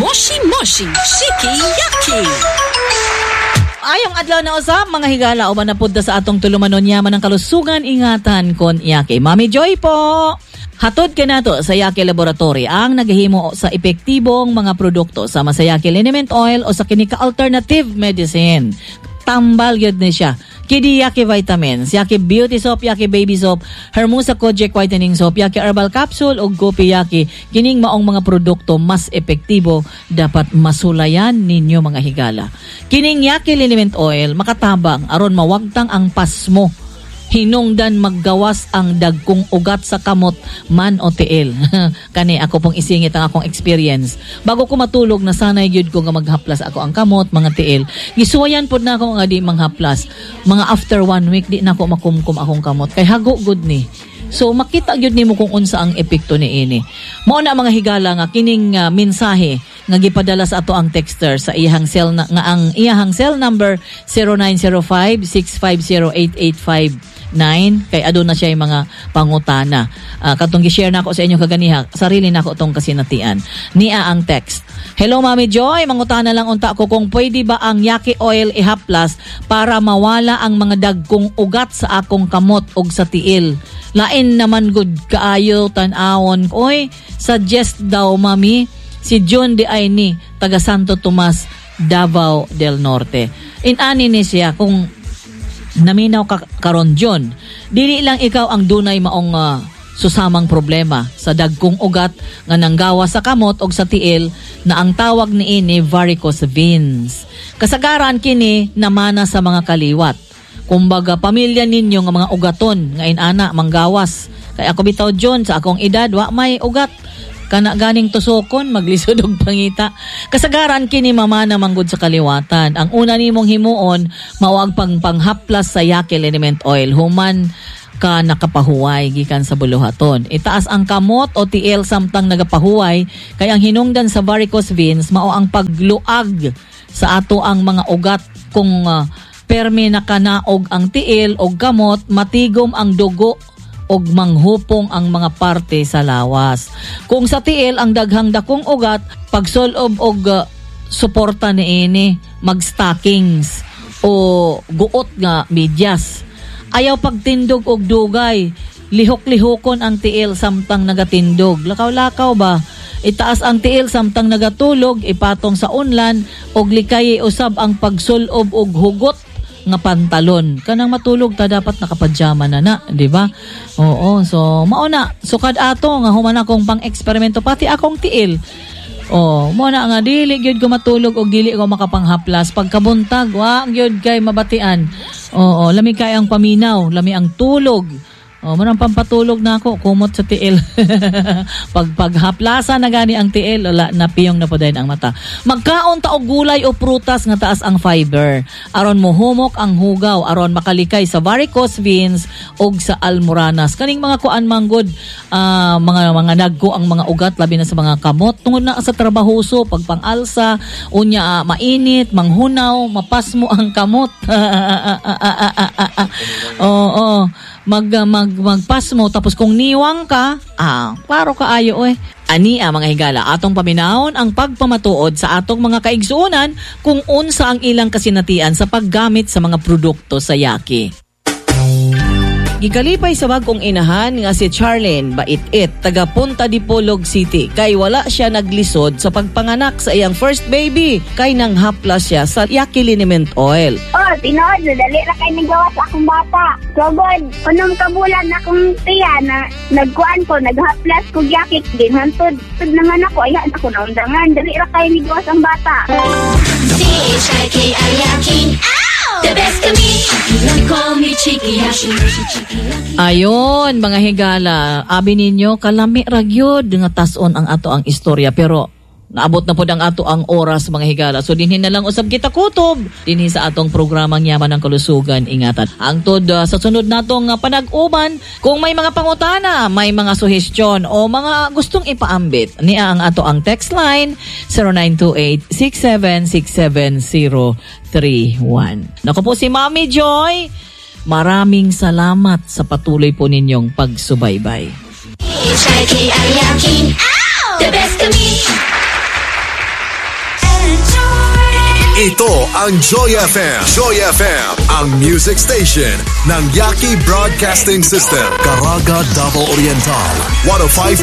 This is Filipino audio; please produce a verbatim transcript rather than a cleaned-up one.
Moshi Moshi Shiki-Yaki. Ayong adlaw na usab mga higala uban na pudta sa atong tulumanon yaman ng kalusugan ingatan kon Yaki. Mami Joy po. Hatod ka nato sa Yaki Laboratory ang naghihimo sa epektibong mga produkto sama sa Yaki Liniment Oil o sa kinika alternative medicine. Tambal yun na siya. Kidi Yaki Vitamins, Yaki Beauty Soap, Yaki Baby Soap, Hermosa Kojic Whitening Soap, Yaki Herbal Capsule o Gopi Yaki. Kining maong mga produkto mas epektibo dapat masulayan ninyo mga higala. Kining Yaki Liniment Oil makatabang aron mawagtang ang pasmo. Hinungdan maggawas ang dagkong ugat sa kamot man o tiil. Kani ako pong isingit ang akong experience. Bago ko matulog na sanay gyud ko nga maghaplas ako ang kamot, mga tiil. Gisuwayan pod na ako nga di manghaplas. Mga after one week di na ako makumkum akong kamot. Kay hago good ni. So makita gyud nimo kung unsa ang epekto niini. Mao na mga higala nga kining uh, mensahe nga gipadala sa ato ang texter sa iyang cell na, nga ang iyang cell number zero nine zero five six five zero eight eight five nine kay aduna siya yung mga pangutana. Uh, katong gi-share nako sa inyo kaganiha, sarili nako tong kasinatian. Niya ang text. Hello Mami Joy, mangutana lang unta ko kung pwede ba ang Yaki Oil ihaplas para mawala ang mga dagkong ugat sa akong kamot ug sa tiil. Lain naman good kaayo tan-awon. Oy, suggest daw Mami si John de Aini, taga Santo Tomas, Davao del Norte. In-ani ni siya kung naminaw ka karon John, dili lang ikaw ang dunay maong uh, susamang problema sa dagkong ugat nga nanggawa sa kamot o sa tiil na ang tawag niini varicose veins. Kasagaran kini namana sa mga kaliwat. Kumbaga pamilya ninyo nga mga ugaton nga inana manggawas. Kay ako bitaw John sa akong edad wa may ugat. Kana ganing tusokon maglisod og pangita. Kasagaran kini mamana manggod sa kaliwatan. Ang una nimong himuon mao ang pangpanghaplas sa Yaki Liniment Oil human ka nakapahuway gikan sa buluhaton. Itaas ang kamot o tiil samtang nagapahuway kay ang hinungdan sa varicose veins mao ang pagluag sa ato ang mga ugat kung uh, permi nakanaog ang tiil o kamot matigom ang dugo og manghupong ang mga parte sa lawas. Kung sa tiil ang daghang dakong ugat, pagsulob og uh, suporta niini, mag-stockings o guot nga medyas. Ayaw pagtindog og dugay, lihok-lihokon ang tiil samtang nagatindog. Lakaw-lakaw ba? Itaas ang tiil samtang nagatulog, ipatong sa unlan og likay usab ang pagsulob og hugot nga pantalon. Kanang matulog ta dapat nakapajama na na, di ba? Oo, so mao na sukad ato nga human akong pang-eksperimento pati akong tiil. Oh, mo na nga dili gyud ko matulog og dili ko makapanghaplas pagkabuntag wa gyud kay mabatian. Oo, lami kay ang paminaw, lami ang tulog. Oh, manang pampatulog na ako, kumot sa tiil. Pag paghaplasa na gani ang tiil, wala na piyong na po din ang mata. Magkaon ta og gulay o prutas nga taas ang fiber. Aron mohumok ang hugaw, aron makalikay sa varicose veins og sa almoranas. Kaning mga kuan manggod, uh, mga mga nagko ang mga ugat labi na sa mga kamot tungod na sa trabahoso, pagpangalsa, unya uh, mainit, manghunaw, mapasmo ang kamot. Oo, oh, oh. mag mag magpasmo tapos kung niwang ka ah klaro kaayo eh ani ah, mga higala atong paminawon ang pagpamatuod sa atong mga kaigsuonan kung unsa ang ilang kasinatian sa paggamit sa mga produkto sa Yaki. Gikalipay sa bagong inahan nga si Charlene Bait-it, taga Punta Dipolog City, kay wala siya naglisod sa pagpanganak sa iyang first baby, kay nang haplas siya sa Yaki Liniment Oil. Oh, tinood, dali ra kay nagawa sa akong bata. So good, unong kabulan akong tiya na nagkuan ko, naghaplas ko Yaki, din hantod, tud nangan ako, ayan ako na undangan, dali ra kay nagawa sa bata. C H I K I Yaki, the best to me. Call me Chiki Yashi. Ayon, mga higala, abi ninyo kalami ra gyud nga tas-on ang ato ang istorya pero naabot na pod ang ato ang oras mga higala. So dinhi na lang usab kita kutob dinhi sa atong programang Yaman ng Kalusugan ingatan. Ang tod uh, sa sunod natong uh, panag-uban kung may mga pangutana, may mga suhestyon o mga gustong ipaambit, niya ang ato ang text line zero nine two eight six seven six seven zero three one. Naku po si Mami Joy. Maraming salamat sa patuloy po ninyong pagsubaybay. C H I K I Yaki, the best to me. Ito ang Joy F M. Joy F M, ang music station ng Yaki Broadcasting System. Caraga, Davao Oriental. one oh five